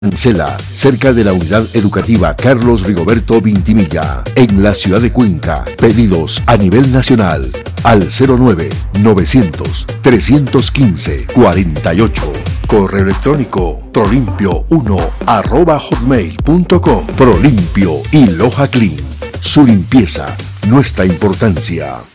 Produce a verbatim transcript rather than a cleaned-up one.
Cela, cerca de la unidad educativa Carlos Rigoberto Vintimilla, en la ciudad de Cuenca. Pedidos a nivel nacional al cero nueve novecientos trescientos quince cuarenta y ocho. Correo electrónico prolimpio uno arroba hotmail punto com. Prolimpio y Loja Clean. Su limpieza, nuestra importancia.